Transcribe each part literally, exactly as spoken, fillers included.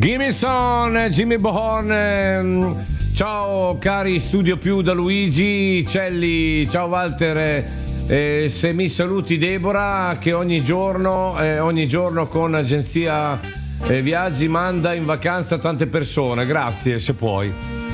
Gimme Son, Jimmy Bohorn. Ciao cari Studio Più da Luigi Celli, ciao Walter. Eh, se mi saluti Deborah, che ogni giorno, eh, ogni giorno con agenzia eh, viaggi manda in vacanza tante persone. Grazie, se puoi.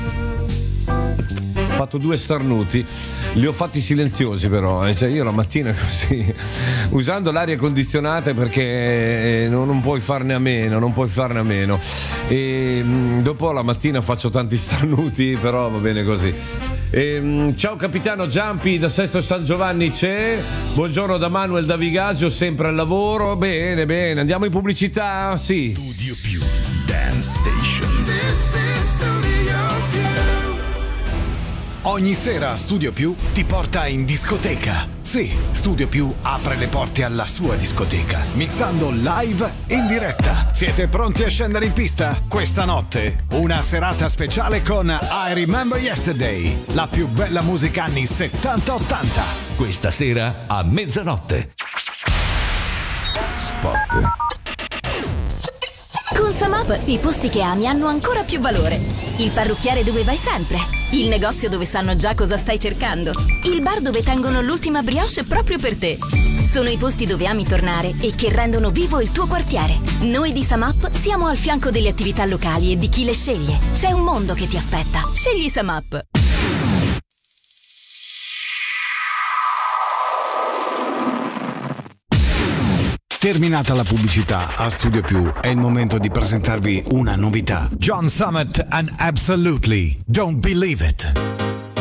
Ho fatto due starnuti, li ho fatti silenziosi però, cioè io la mattina così, usando l'aria condizionata perché non, non puoi farne a meno, non puoi farne a meno. E dopo la mattina faccio tanti starnuti, però va bene così. E, ciao capitano Giampi da Sesto San Giovanni c'è. Buongiorno da Manuel da Vigasio, sempre al lavoro. Bene, bene, andiamo in pubblicità? Sì. Studio Più Dance Station. This is Studio Più. Ogni sera Studio Più ti porta in discoteca. Sì, Studio Più apre le porte alla sua discoteca, mixando live in diretta. Siete pronti a scendere in pista? Questa notte, una serata speciale con I Remember Yesterday, la più bella musica anni settanta ottanta. Questa sera a mezzanotte. Spot. Con SumUp i posti che ami hanno ancora più valore. Il parrucchiere dove vai sempre. Il negozio dove sanno già cosa stai cercando. Il bar dove tengono l'ultima brioche proprio per te. Sono i posti dove ami tornare e che rendono vivo il tuo quartiere. Noi di SumUp siamo al fianco delle attività locali e di chi le sceglie. C'è un mondo che ti aspetta. Scegli SumUp. Terminata la pubblicità, a Studio Più è il momento di presentarvi una novità. John Summit and Absolutely Don't Believe It.